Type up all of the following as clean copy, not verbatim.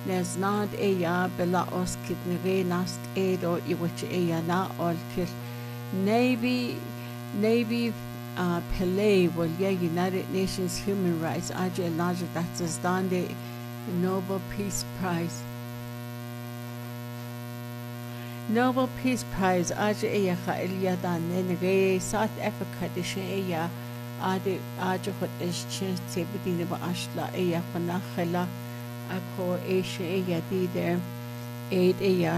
Nes nad bela os kid nage nast edo I which na all till Navy Pele well United Nations Human Rights aja laja that's dande Nobel Peace Prize Nobel Peace Prize aja kha Ilya dan nage South Africa de she aja khot is chin sebidine ba ashla khona khela ako Asia di there aid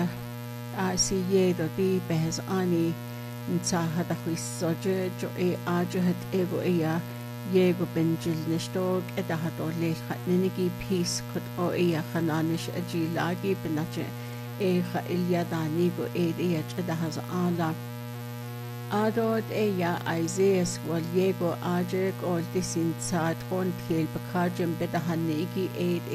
si do di behas ani nta hada khis soje jo aja hat ego yego benjil nistog edahato le khatnigi peace khot o khananish ajilagi benache kha Ilya dani go chadahaz ala Adod Isaiah wal yego aja ol disin sad on til bakajem bedahanigi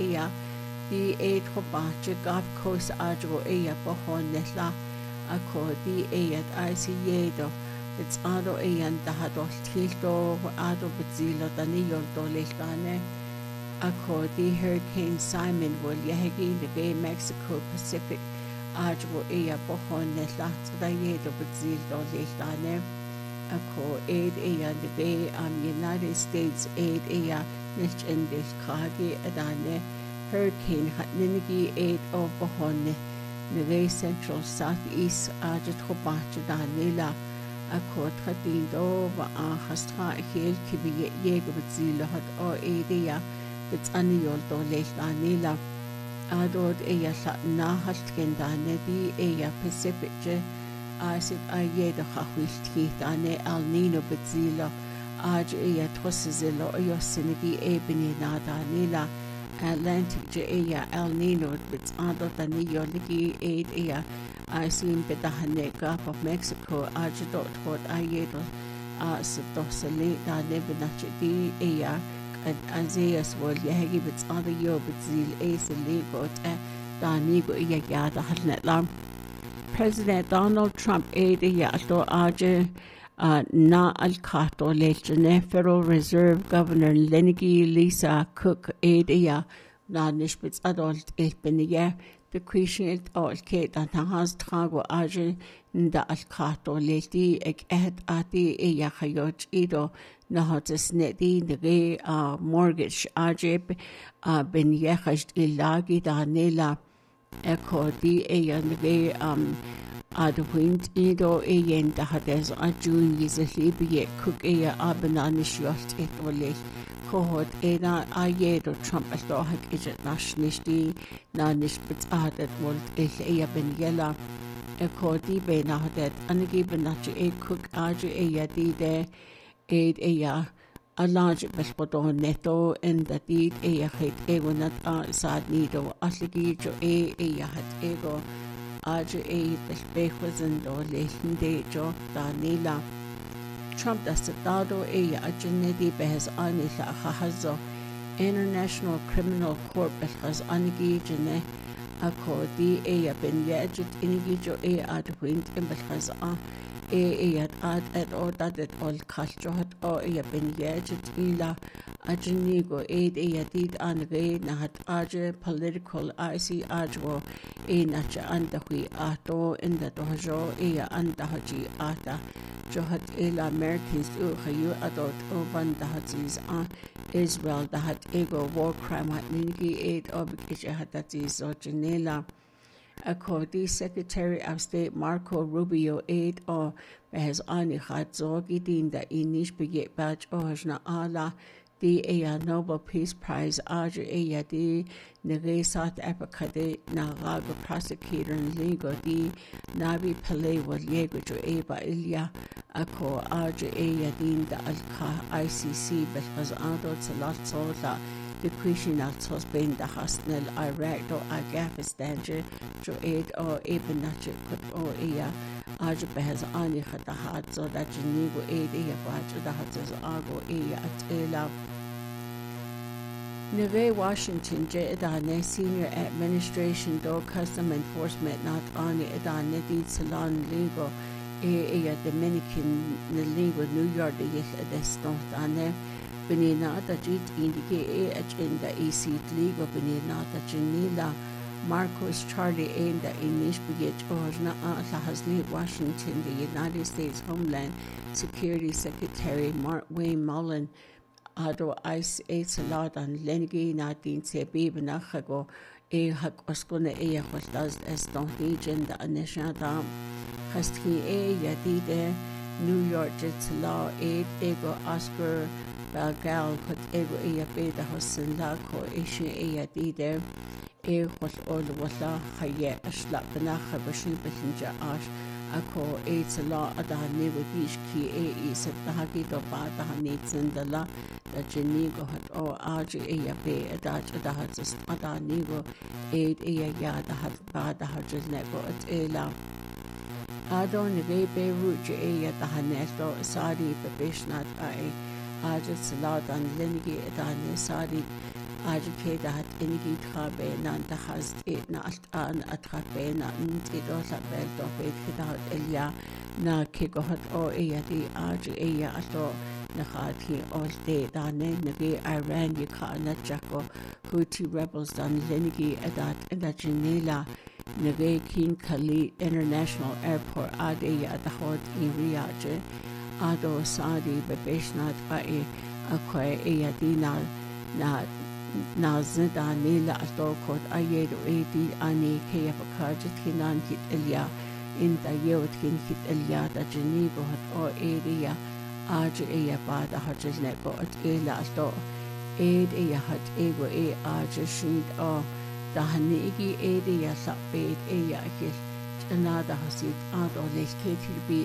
di khobache gaf kos ajo bohon nesla ako di ICA it's ado and dahado tildo ado bezilo daniyol do lehane ako di Hurricane Simon wal yahegi the Mexico Pacific ajo bohon nesla da bezil do lehane ako the United States nicht in this kage adane Hurricane hatninigi o bohon the Central Southeast aja khobache danila ako tradindo va hastra hel kibi yego bezilo hat o bits aniyol do lehlanila adod la na haltkendane di Pacific je asit do khawilti dane El Nino bezilo aja tosizilo yosinigi bini nadanila Atlantic je El Nino bits ado daniyol ligi Iceland bedahane Gulf of Mexico ajadot hot ayedo sitosali da nebinachi di and Isaiah wal yahegi bits other yo bitzil asali got da nigo yada halnetlam President Donald Trump to aje na al-kato lejane Federal Reserve Governor Lenigi Lisa Cook na nishbits adult beniya bequishin all Kate and has trago aje nda al-kato leti ati hayot ido na hotes neti nge mortgage aje ben yahast ilagi da nela eko di nge adwint ido da hades ajun yizlibi cook abananishot etole kohot ayedo Trump alohak ijet nashnisti na nishbit adet volt ben yela ekodi be na hadet anigi benachi cook aje di de a large belpodon neto and that did het egonat sad nido asligi jo hat ego aje belpejos and do lehinde jo danila Trump Dastado Ajanedi Behes Anila Hahazo International Criminal Court Behas Anigi Jene Ako di Ben Yajit Inigijo Adwind in Behas at all that all Kaljohat or Ben Yajit Ila Ajanigo did Anve Nahat Aje political IC Ajwo Nacha Andahui Ato in the Dojo Andahaji Ata Johat Americans Hayu Adot Oban Dahatis Israel Dahat Ego war crime hat Ningi Obikisha Hatatis or Janela Akodi Secretary of State Marco Rubio or Behes Ani Hat Zogi Din da Inish Beget Batch Ohajna Ala di Nobel Peace Prize aja di nege South Africa de nagago prosecutor and legal di Nabi Pele wal yego jo Ilya ako aja din da alka ICC because ando salat sola the question of Spain da hasnel Iraq do Afghanistan jo o benache put o aja behas ani khata hat so that nigo bajo da hat so ago atela Neve Washington je edane senior administration do custom enforcement not on edane di salon legal Dominican legal New York de stone benina da jit indike agenda EC legal benina da janila Marcos Charlie Ainda Inish Bigit Orna Lahasli Washington, the United States Homeland Security Secretary Mark Wayne Mullen Ado Ice Eight Salad and Lenigi Nadine Sebi Benachago hak oskuna was estonhigen the anishadam hastki yadide New York Jitla ego Oscar Balgal put ego beta hosin la ko ishi yadide was all wala haye ashla benacha bashin behinja ash ako Salad adani wadish ki is the hagido bada hanitsindala the Jenigo had or Aji be a Dutch adahatis Adanigo aid yada had bada hajus nebo at Ela Adon the Beirut the Hanesto Sadi Babishnat Ajit Salad and Lenigi Adani Sadi Ajikeda had Inigi Trabe Nanta has it not an atrabe not it also belt of it without Elia na Kigohat or Ayadi Aji ato Nakati all day dane nagi Iran Yakana Jacko Houthi rebels dan Lenigi Adat and the Janela Nagi King Khalid International Airport Ade at the Hot in Riyadh Ado Sadi Babeshnat Bae Akwe Ayadina na Zidanila Atokot Ayedo Adi Ani Kayapakajit Hinan Hit Elia in the Yotkin Hit Elia the Geneva hat or area Aja bada hajus nebo at lato aid hat ego aja sheet or the hanigi aid sapid akil another hasit ado lake be